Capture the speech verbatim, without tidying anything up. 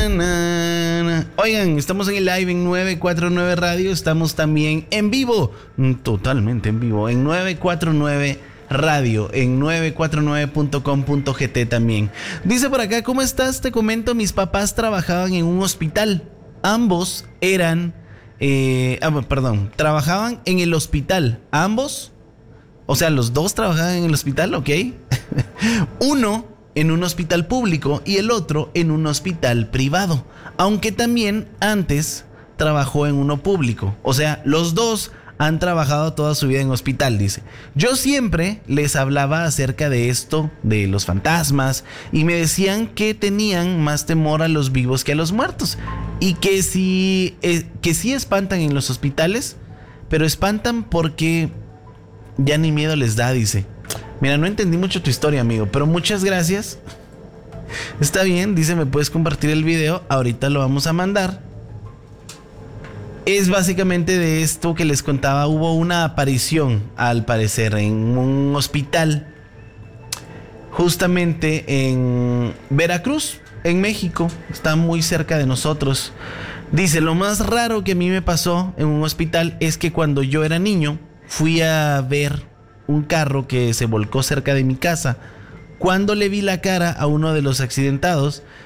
na, na, na. Oigan, estamos en el live en nueve cuatro nueve Radio. Estamos también en vivo, totalmente en vivo, en nueve cuatro nueve Radio, en nueve cuatro nueve punto com punto gt también. Dice por acá, ¿cómo estás? Te comento, mis papás trabajaban en un hospital. Ambos eran, eh, ah, perdón, trabajaban en el hospital. Ambos, o sea, los dos trabajaban en el hospital, ¿ok? Uno en un hospital público y el otro en un hospital privado. Aunque también antes trabajó en uno público. O sea, los dos han trabajado toda su vida en hospital, dice. Yo siempre les hablaba acerca de esto, de los fantasmas, y me decían que tenían más temor a los vivos que a los muertos. Y que sí, eh, que sí espantan en los hospitales, pero espantan porque ya ni miedo les da, dice. Mira, no entendí mucho tu historia, amigo, pero muchas gracias. Está bien, dice, ¿me puedes compartir el video? Ahorita lo vamos a mandar. Es básicamente de esto que les contaba. Hubo una aparición, al parecer, en un hospital, justamente en Veracruz, en México. Está muy cerca de nosotros. Dice, lo más raro que a mí me pasó en un hospital es que cuando yo era niño fui a ver un carro que se volcó cerca de mi casa. Cuando le vi la cara a uno de los accidentados,